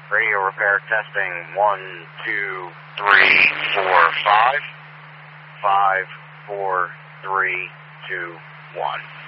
Radio repair testing 1, 2, 3, 4, 5. 5, 4, 3, 2, 1.